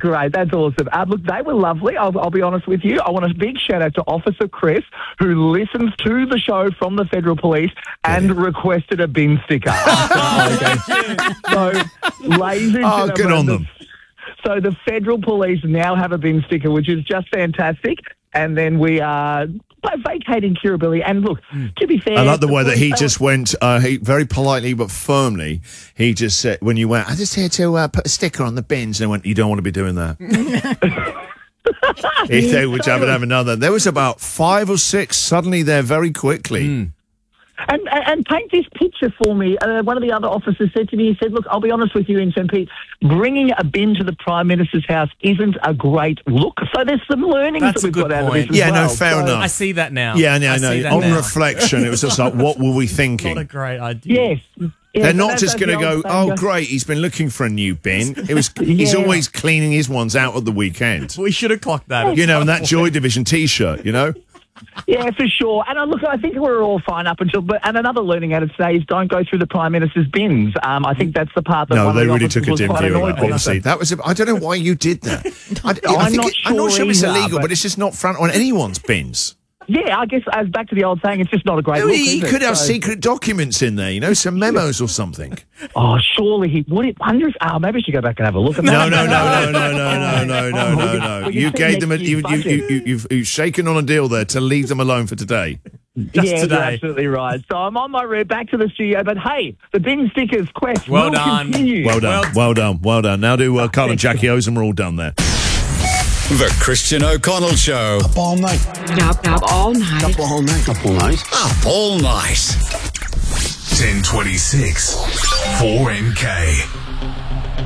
great. That's awesome. Look, they were lovely. I'll be honest with you. I want a big shout out to Officer Chris, who listens to the show from the Federal Police and requested a bin sticker. So, ladies and gentlemen, good on them. So the Federal Police now have a bin sticker, which is just fantastic. And then we are vacating Kirribilli. And look, to be fair... I like the way that he just went, he very politely but firmly, he just said, when you went, I just here to put a sticker on the bins, and they went, you don't want to be doing that. If they would have another. There was about 5 or 6 suddenly there very quickly. And paint this picture for me. One of the other officers said to me, he said, look, I'll be honest with you in St. Pete, bringing a bin to the Prime Minister's house isn't a great look. So there's some learnings that we've got out of this as well. No, fair enough. I see that now. Yeah, no. On reflection, it was just like, what were we thinking? Not a great idea. Yes. They're not just going to go, oh, great, he's been looking for a new bin. He's always cleaning his ones out at the weekend. We should have clocked that. You know, and that Joy Division T-shirt, you know? Yeah, for sure. And look, I think we're all fine up until... And another learning out of today is don't go through the Prime Minister's bins. I think that's the part that... No, one they of the really took a dim view of that, obviously. That was... I don't know why you did that. I'm not sure it's illegal, but it's just not front on anyone's bins. Yeah, I guess as back to the old saying, it's just not a great look. He could have secret documents in there, you know, some memos or something. Oh, surely he would. It wonders. Maybe I should go back and have a look. No. You gave them. You've shaken on a deal there to leave them alone for today. Just today. You're absolutely right. So I'm on my route back to the studio. But hey, the bin stickers quest will continue. Well done. Now do Carl and Jackie Ozen. We're all done there. The Christian O'Connell Show. Up all night. Up all night. Up all night. Up all night. Up all night. 1026 4MK.